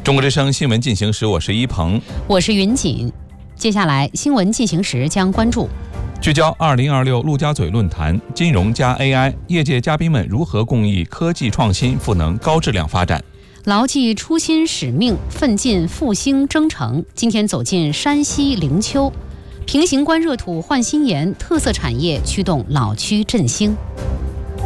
中国之声新闻进行时，我是一鹏， 我是云锦。接下来新闻进行时将关注聚焦2026陆家嘴论坛，金融加 AI， 业界嘉宾们如何共议科技创新赋能高质量发展。 牢记初心使命，奋进复兴征程。今天走进山西灵丘，平型关热土换新颜，特色产业驱动老区振兴。